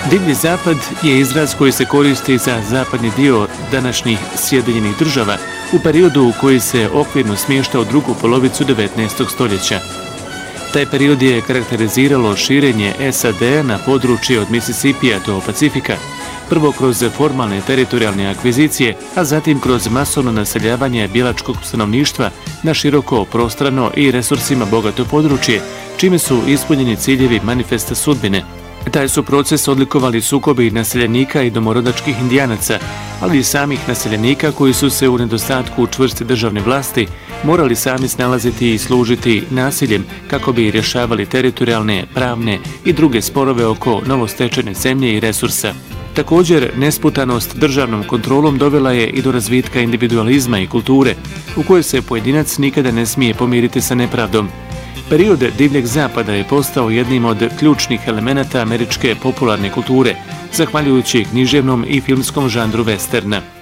Divlji zapad je izraz koji se koristi za zapadni dio današnjih Sjedinjenih Država u periodu u koji se okvirno smješta u drugu polovicu 19. stoljeća. Taj period je karakteriziralo širenje SAD na područje od Mississippija do Pacifika, prvo kroz formalne teritorijalne akvizicije, a zatim kroz masovno naseljavanje bijelačkog stanovništva na široko, prostrano i resursima bogato područje, čime su ispunjeni ciljevi manifesta sudbine. Taj su proces odlikovali sukobi naseljenika i domorodačkih indijanaca, ali i samih naseljenika koji su se u nedostatku čvrste državne vlasti morali sami snalaziti i služiti nasiljem kako bi rješavali teritorijalne, pravne i druge sporove oko novostečene zemlje i resursa. Također, nesputanost državnom kontrolom dovela je i do razvitka individualizma i kulture, u kojoj se pojedinac nikada ne smije pomiriti sa nepravdom. Period divljeg zapada je postao jednim od ključnih elemenata američke popularne kulture, zahvaljujući književnom i filmskom žanru westerna.